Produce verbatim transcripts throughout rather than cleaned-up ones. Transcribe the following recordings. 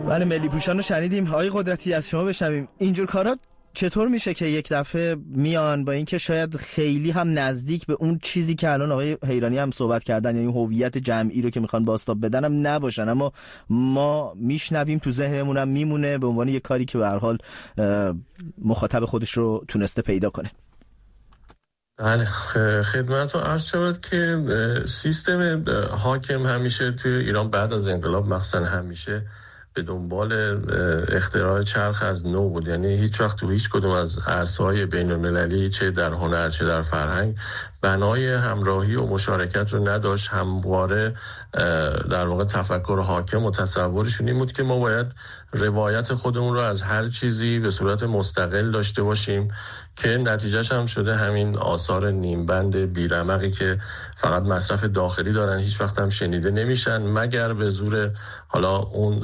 بله، ملی پوشان رو شنیدیم. آقای قدرتی از شما بشنویم اینجور کارا چطور میشه که یک دفعه میان با اینکه شاید خیلی هم نزدیک به اون چیزی که الان آقای حیرانی هم صحبت کردن، یعنی هویت جمعی رو که میخوان بازتاب بدن هم نباشن، اما ما میشنویم تو ذهنمون هم میمونه به عنوان یک کاری که به هر حال مخاطب خودش رو تونسته پیدا کنه. بله، خدمتتون عرض شود که سیستم حاکم همیشه توی ایران بعد از انقلاب مخصوصا همیشه به دنبال اختراع چرخ از نو بود. یعنی هیچ وقت تو هیچ کدوم از عرصه‌های بین‌المللی، چه در هنر چه در فرهنگ، بنای همراهی و مشارکت رو نداشت. همواره در واقع تفکر حاکم و تصورشون این بود که ما باید روایت خودمون رو از هر چیزی به صورت مستقل داشته باشیم که نتیجهش هم شده همین آثار نیمبند بیرمقی که فقط مصرف داخلی دارن، هیچ وقت هم شنیده نمیشن مگر به زور حالا اون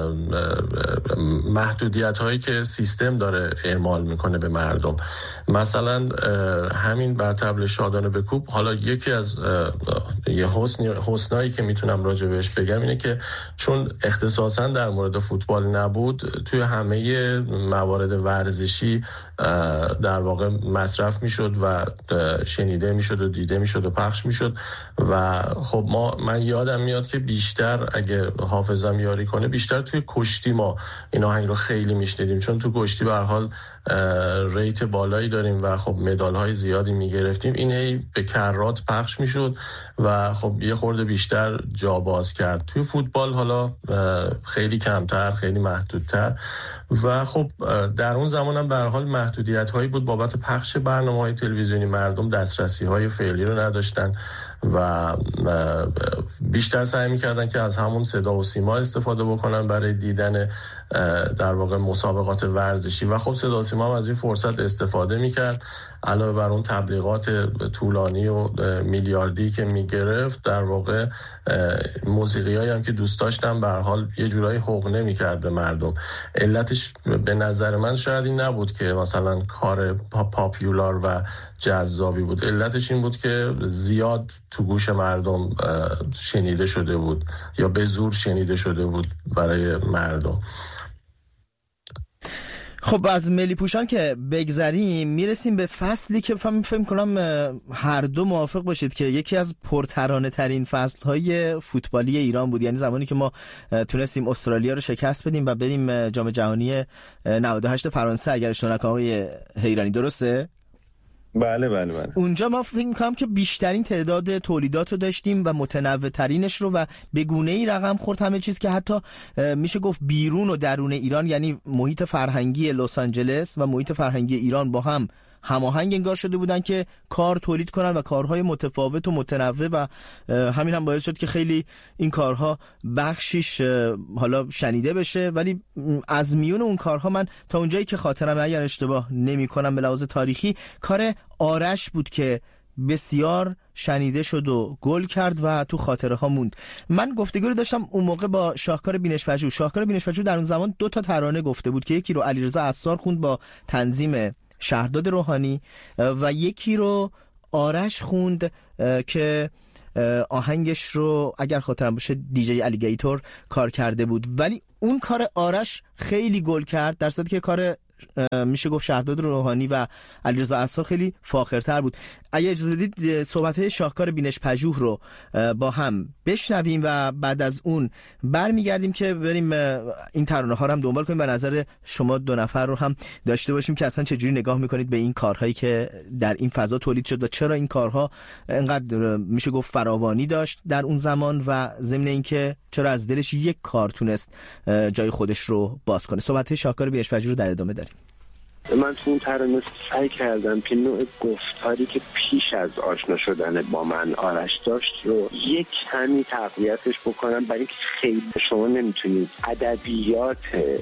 محدودیت هایی که سیستم داره اعمال میکنه به مردم. مثلا همین بر طبل شادانه بکوب، حالا یکی از یه حسن حسنایی که میتونم راجع بهش بگم اینه که چون اختصاصا در مورد فوتبال نبود، توی همه موارد ورزشی در واقع مصرف میشد و شنیده میشد و دیده میشد و پخش میشد. و خب ما من یادم میاد که بیشتر، اگه حافظم یاری کنه، بیشتر توی کشتی ما این آهنگ رو خیلی میشنیدیم، چون تو کشتی به هر حال ریت بالایی داریم و خب مدال های زیادی میگرفتیم. این هی به کرات پخش میشد و خب یه خورده بیشتر جا باز کرد. توی فوتبال حالا خیلی کمتر، خیلی محدودتر. و خب در اون زمان هم به هر حال محدودیت هایی بود بابت پخش برنامه‌های تلویزیونی. مردم دسترسی های فعلی رو نداشتن و بیشتر سعی میکردن که از همون صدا و سیما استفاده بکنن برای دیدن در واقع مسابقات ورزشی و خب صدا و سیما هم از این فرصت استفاده میکرد. علاوه بر اون تبلیغات طولانی و میلیاردی که میگرفت، در واقع موسیقیایی هم که دوست داشتم به هر حال یه جورایی حقنه میکرد به مردم. علتش به نظر من شاید این نبود که مثلا کار پاپیولار و جذابی بود، علتش این بود که زیاد تو گوش مردم شنیده شده بود یا به زور شنیده شده بود برای مردم. خب از ملی پوشان که بگذریم میرسیم به فصلی که فهم فهم کنم هر دو موافق باشید که یکی از پرترانه ترین فصلهای فوتبالی ایران بود. یعنی زمانی که ما تونستیم استرالیا رو شکست بدیم و بریم جام جهانی نود و هشت فرانسه، اگر اشتباه نکنم آقای حیرانی، درسته؟ بله بله بله. اونجا ما فکر می‌کنم که بیشترین تعداد تولیدات رو داشتیم و متنوع ترینش رو و به گونه‌ای رقم خورد همه چیز که حتی میشه گفت بیرون و درون ایران، یعنی محیط فرهنگی لس آنجلس و محیط فرهنگی ایران با هم هماهنگ انگار شده بودن که کار تولید کنن و کارهای متفاوت و متنوع و همین هم باعث شد که خیلی این کارها بخشیش حالا شنیده بشه. ولی از میون اون کارها من تا اونجایی که خاطرم اگر اشتباه نمی کنم به لحاظ تاریخی، کار آرش بود که بسیار شنیده شد و گل کرد و تو خاطره ها موند. من گفتگو داشتم اون موقع با شاهکار بینش‌پژوه. شاهکار بینش‌پژوه در اون زمان دو تا ترانه گفته بود که یکی رو علیرضا عصار خوند با تنظیم شهرداد روحانی و یکی رو آرش خوند که آهنگش رو اگر خاطرم باشه دیجی الیگیتور کار کرده بود. ولی اون کار آرش خیلی گل کرد، در صورتی که کار میشه گفت شهرداد روحانی و علیرضا عصار خیلی فاخرتر بود. اگه اجازه بدید صحبت شاهکار بینش‌پژوه رو با هم بشنویم و بعد از اون برمیگردیم که بریم این ترانه ها رو هم دنبال کنیم و نظر شما دو نفر رو هم داشته باشیم که اصلا چجوری نگاه میکنید به این کارهایی که در این فضا تولید شد و چرا این کارها انقدر میشه گفت فراوانی داشت در اون زمان و ضمن اینکه چرا از دلش یک کار تونست جای خودش رو باز کنه. صحبت شاهکار بینش‌پژوه رو در ادامه داریم. من تو اون ترانه سعی کردم که نوع گفتاری که پیش از آشنا شدن با من آرش داشت رو یک کمی تقویتش بکنم، برای اینکه خیلی شما نمیتونید ادبیات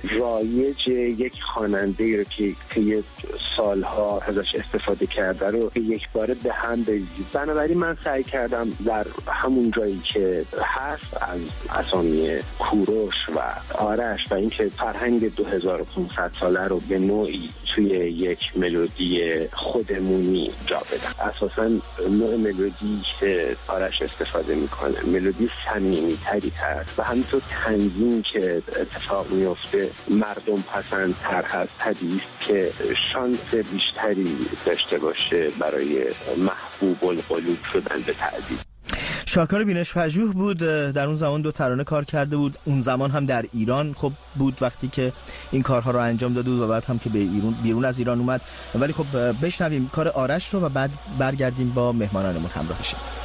رایج یک خواننده رو که طی سالها ازش استفاده کرده رو یک باره به هم بریزید. بنابراین من سعی کردم در همون جایی که هست از اسامی کوروش و آرش و اینکه فرهنگ دو هزار و پانصد ساله رو به نوعی توی یک ملودی خودمونی جا بدم. اساساً نوع ملودی که آرش استفاده میکنه ملودی صمیمی تری هست و همینطور تنظیم که اتفاق میفته مردم پسند تر هست، طبیعی است که شانس بیشتری داشته باشه برای محبوب القلوب شدن به تعدیل. شاکار بینش پژوه بود، در اون زمان دو ترانه کار کرده بود، اون زمان هم در ایران خب بود وقتی که این کارها رو انجام داده بود و بعد هم که به ایران بیرون از ایران اومد. ولی خب بشنویم کار آرش رو و بعد برگردیم با مهمانانمون همراه بشیم.